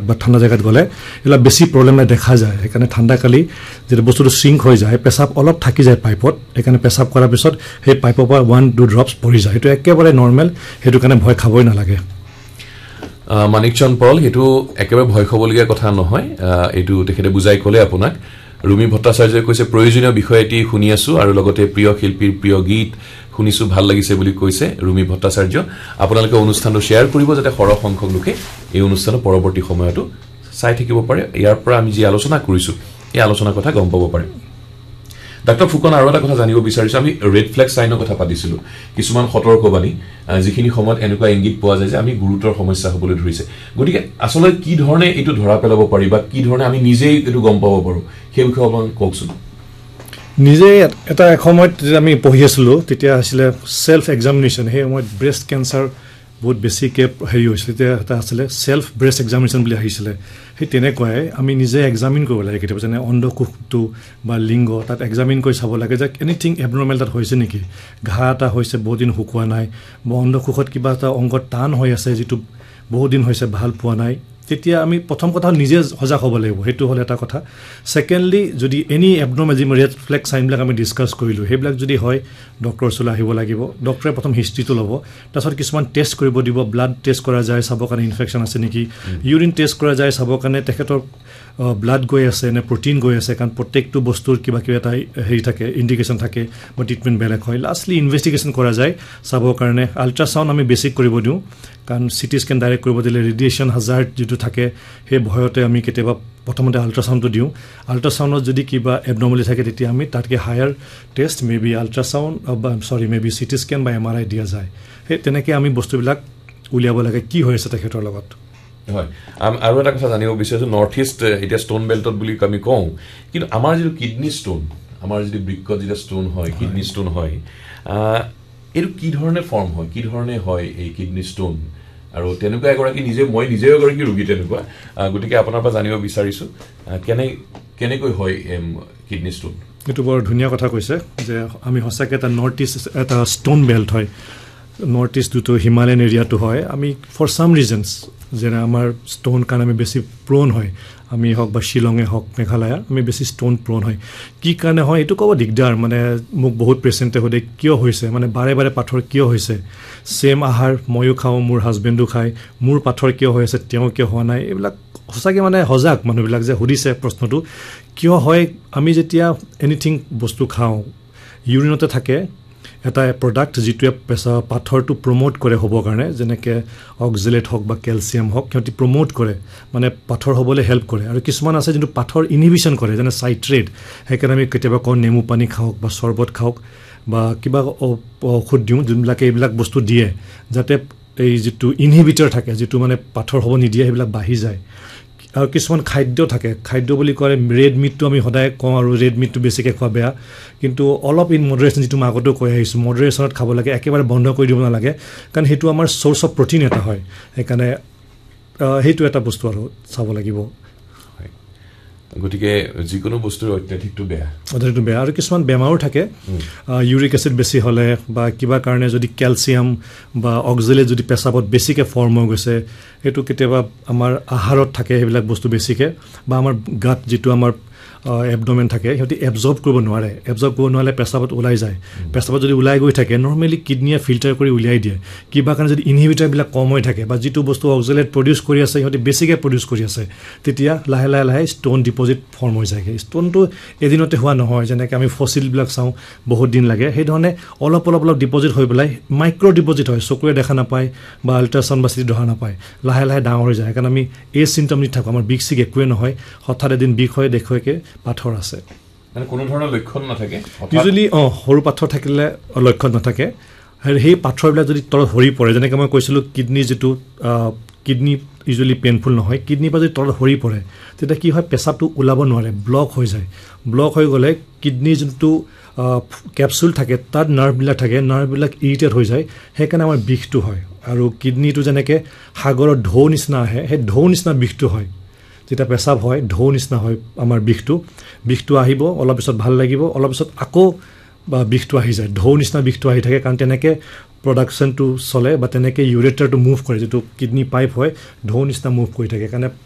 বা ঠাণ্ডা জেগাত গ'লে এইবিলাক বেছি প্ৰব্লেম দেখা যায় সেইকাৰণে ঠাণ্ডাকালি যেতিয়া বস্তুটো শ্ৰিংক হৈ যায় পেচাব অলপ থাকি যায় পাইপত সেইকাৰণে পেচাব কৰাৰ পিছত সেই পাইপৰ পৰা 1-2 ড্ৰপছ পৰি যায় সেইটো একেবাৰে নৰ্মেল সেইটো কাৰণে ভয় খাবই নালাগে মানিকচন্দ পল হেতু একেবাৰে ভয় খাবলগীয়া কথা নহয় এটো তেখেতে বুজাই ক'লে আপোনাক ৰুমি ভট্টাচাৰ্যই কৈছে প্ৰয়োজনীয় বিষয় এটি শুনি আছো আৰু লগতে প্ৰিয় শিল্পীৰ প্ৰিয় গীত শুনিছো ভাল লাগিছে বুলি কৈছে ৰুমি ভট্টাচাৰ্য আপোনালোকে অনুষ্ঠানটো শেয়াৰ কৰিব যাতে সৰহ সংখ্যক লোকে এই অনুষ্ঠানৰ পৰৱৰ্তী সময়তো চাই থাকিব পাৰে ইয়াৰ পৰা আমি যি আলোচনা কৰিছো এই আলোচনাৰ কথা গম পাব পাৰে ডাক্তৰ ফুকন আৰু এটা কথা জানিব বিচাৰিছো আমি ৰেড ফ্ল্যাগ সাইনৰ কথা পাতিছিলো কিছুমান সতৰ্কবাণী যিখিনি সময়ত এনেকুৱা ইংগিত পোৱা যায় যে আমি গুৰুতৰ সমস্যা হ'বলৈ ধৰিছে গতিকে আসলে কি ধৰণে এটো ধৰা পেলাব পাৰি বা কি ধৰণে আমি নিজেই এটো গম পাব পাৰো সেই বিষয়ে অকমান কওকচোন নিজে এটা সময়ত আমি পঢ়ি আছিলো তেতিয়া আছিলে সেলফ এক্সামিনেশন হে সময়ত ব্ৰেষ্ট কেন্সাৰ বহুত বেছিকে হেৰি হৈছিল এটা আছিলে সেলফ ব্ৰেষ্ট এক্সামিনেশন বুলি আহিছিলে সেই তেনেকুৱাই আমি নিজে এক্সামিন কৰিব লাগে কেতিয়াবা যেনে অন্ধকোষটো বা লিংগ তাত এক্সামিন কৰি চাব লাগে যে এনিথিং এবনৰ্মেল তাত হৈছে নেকি ঘা এটা হৈছে বহুত দিন শুকোৱা নাই বা অন্ধকোষত কিবা এটা অংগ টান হৈ আছে যিটো বহুত দিন হৈছে ভাল পোৱা নাই তেতিয়া আমি প্ৰথম কথা নিজে সজাগ হ'ব লাগিব হেতু হল এটা কথা সেকেন্ডলি যদি এনি এবনৰ্মেল ৰেড ফ্ল্যাগ সাইনবিলাক আমি ডিসকাস কৰিলো হেবিলাক যদি হয় ডক্টৰ ওচৰলৈ আহিব লাগিব ডক্টৰে প্ৰথম হিষ্ট্ৰীটো ল'ব তাৰপিছত কিছুমান টেষ্ট কৰিব দিব ব্লাড টেষ্ট কৰা যায় চাব কাৰণে ইনফেকশন আছে নেকি ইউৰিন টেষ্ট কৰা যায় চাব কাৰণে তেখেতৰ ব্লাড গৈ আছে নে প্ৰটিন গৈ আছে কাৰণ প্ৰত্যেকটো বস্তুৰ কিবা কিবা এটা হেৰি থাকে ইন্ডিকেশন থাকে বা ট্ৰিটমেন্ট বেলেগ হয় লাষ্টলি ইনভেষ্টিগেশন কৰা যায় চাব কাৰণে আল্ট্ৰাসাউন্ড আমি বেছিক কৰিব দিওঁ কাৰণ সিটি স্ক্যান ডাইৰেক্ট কৰিব দিলে ৰেডিয়েশন হাজাৰ্ড যেটো থাকে হে ভয়তে আমি কেতিয়াবা প্ৰথমতে আল্ট্ৰাসাউন্ডটো দিওঁ আল্ট্ৰাসাউন্ডত যদি কিবা এবনৰ্মালি থাকে তেতিয়া আমি তাতকে higher test maybe আল্ট্ৰাসাউন্ড maybe CT scan বা এমআৰআই দিয়া যায় হে তেনেকে আমি বস্তুবিলাক উলিয়াব লাগে কি হৈ আছে তেখেতৰ লগত হয় আৰু এটা কথা জানিব বিচাৰিছো নৰ্থ ইষ্ট এটা ষ্টোন বেল্টত বুলি আমি কওঁ কিন্তু আমাৰ যে কিডনি ষ্টোন আমাৰ যে বৃক্কত যে ষ্টোন হয় কিডনি ষ্টোন হয় এৰ কি ধৰণে ফৰ্ম হয় কি ধৰণে হয় এই কিডনি ষ্টোন আৰু তেনেকুৱা এগৰাকী মই নিজে এগৰাকী ৰোগী তেনেকুৱা গতিকে আপোনাৰ পৰা জানিব বিচাৰিছো কেনেকৈ হয় কিডনি ষ্টোন এটো বৰ ধুনীয়া কথা কৈছে যে আমি হসাকে এটা নৰ্থ ইষ্ট এটা ষ্টোন বেল্ট হয় নৰ্থ ইষ্ট দুটো হিমালয়ান এৰিয়াটো হয় আমি ফৰ সাম ৰিজনস যেনে আমাৰ ষ্টোন কাৰণ আমি বেছি প্ৰোন হয় আমি হক বা শিলঙে হক মেঘালয়া আমি বেছি ষ্টোন প্ৰোন হয় কি কাৰণে হয় এটো কব দিগদাৰ মানে মোক বহুত পেশেন্টে হদে কিয় হৈছে মানে বাৰে বাৰে পাথৰ কিয় হৈছে সেম আহাৰ ময়ো খাও মোৰ হাজবেন্ডো খায় মোৰ পাথৰ কিয় হৈছে তেওঁ কিয় হোৱা নাই এইবিলাক হসাকে মানে হজাক মানুহবিলাক যে হুদিছে প্ৰশ্নটো কিয় হয় আমি যেতিয়া এনিথিং বস্তু খাও ইউৰিনতে থাকে এটা প্ৰডাক্ট যিটোৱে পাথৰটো প্ৰমোট কৰে হ'ব কাৰণে যেনেকে অক্সিলেট হক বা ক্যালসিয়াম হক কিয়তি প্ৰমোট কৰে মানে পাথৰ হ'বলৈ হেল্প কৰে আৰু কিছুমান আছে যেটো পাথৰ ইনহিবিশন কৰে যেনে সাইট্ৰেট হেকাৰণে আমি কেতিয়াবা কোন নেমু পানী খাওক বা শৰবত খাওক বা কিবা ঔষধ দিওঁ যোনবিলাকে এইবিলাক বস্তু দিয়ে যাতে এই যেটো ইনহিবিটৰ থাকে যেটো মানে পাথৰ হ'ব নিদিয়ে সেইবিলাক বাঢ়ি যায় আৰু কিছুমান খাদ্য থাকে খাদ্য বুলি কয় ৰেড মিটটো আমি সদায় কওঁ আৰু ৰেড মিটটো বেছিকে খোৱা বেয়া কিন্তু অলপ ইন মডাৰেশন যেটো মাগতো কৈ আহিছো মডাৰেশনত খাব লাগে একেবাৰে বন্ধ কৰি দিব নালাগে কাৰণ হেতু আমাৰ সোর্স অফ প্ৰটিন এটা হয় সেইকাৰণে হেতু এটা বস্তু আৰু চাব লাগিব গতিকে যিকোনো বস্তুৰ অত্যাধিকটো বেয়া আৰু কিছুমান বেমাৰো থাকে ইউৰিক এসিড বেছি হলে বা কিবা কাৰণে যদি ক্যালসিয়াম বা অক্সিলেট যদি পেছাবত বেছিকে ফৰ্ম হৈ গৈছে এটো কেতিয়াবা আমাৰ আহাৰত থাকে এইবিলাক বস্তু বেছিকে বা আমাৰ গাত যেটো আমাৰ এবডোমেন থাকে হেতি এবজৰ্ব কৰিব নোৱাৰে পেছাবত ওলাই যায় পেছাবত যদি ওলাই গৈ থাকে নৰমালি কিডনিয়ে ফিল্টাৰ কৰি উলিয়াই দিয়ে কিবা কাৰণে যদি ইনহিবিটৰ বিলাক কম হৈ থাকে বা যেটো বস্তু অক্সিলেট প্ৰডিউস কৰি আছে হেতি বেছিকে প্ৰডিউস কৰি আছে তেতিয়া লাহে লাহে ষ্টোন ডিপোজিট ফৰ্ম হৈ যায় ষ্টোনটো এদিনতে হোৱা নহয় যেনেকৈ আমি ফসিল বিলাক চাওঁ বহুত দিন লাগে সেই ধৰণে অলপ ডিপোজিট হৈ পেলাই মাইক্ৰো ডিপোজিট হয় চকুৰে দেখা নাপায় বা আল্ট্ৰাসাউন্ড বা চিটি দেখা নাপায় লাহে লাহে ডাঙৰ হৈ যায় কাৰণ আমি এই সিম্পটম নি থাকো আমাৰ বিগ সিক একোৱে নহয় হঠাৎ এদিন বিষ হয় দেখুৱাকে পাথৰ আছে মানে কোনো ধৰণৰ লক্ষণ নাথাকে ইউজুৱেলি সৰু পাথৰ থাকিলে লক্ষণ নাথাকে সেই পাথৰবিলাক যদি তলত হৰি পৰে যেনেকৈ মই কৈছিলো কিডনি যেটো কিডনি ইউজুৱেলি পেইনফুল নহয় কিডনি পৰা যদি তলত হৰি পৰে তেতিয়া কি হয় পেছাবটো ওলাব নোৱাৰে ব্লক হৈ যায় ব্লক হৈ গলে কিডনি যেটো ক্যাপসুল থাকে তাত নাৰ্ভবিলাক থাকে নাৰ্ভবিলাক ইৰিটেট হৈ যায় হেকাৰণে আমাৰ বিষটো হয় আৰু কিডনিটো যেনেকৈ সাগৰৰ ঢৌ নিচিনা আহে সেই ঢৌ নিচিনা বিষটো হয় যেটা পেছাব হয় ঢৌ নিচিনা হয় আমাৰ বিষটো আহিব অলপ পিছত ভাল লাগিব অলপ পিছত আকৌ বা বিষটো আহি যায় ঢৌ নিচিনা বিষটো আহি থাকে কাৰণ তেনেকৈ প্ৰডাকশনটো চলে বা তেনেকৈ ইউৰেটাৰটো মুভ কৰে যেটো কিডনি পাইপ হয় ঢৌ নিচিনা মুভ কৰি থাকে কাৰণে